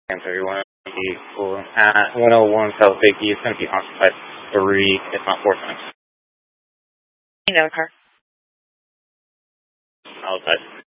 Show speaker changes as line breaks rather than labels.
everyone. Cool. At 101 South Biggie, it's going to be occupied 3, if not 4 times.
You know, car.
Outside.